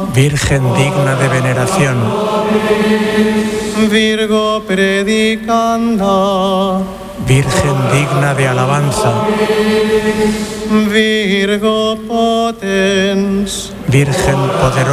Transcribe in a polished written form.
Virgen digna de veneración. Virgo predicanda. Virgen digna de alabanza. Virgo potens. Virgen poderosa.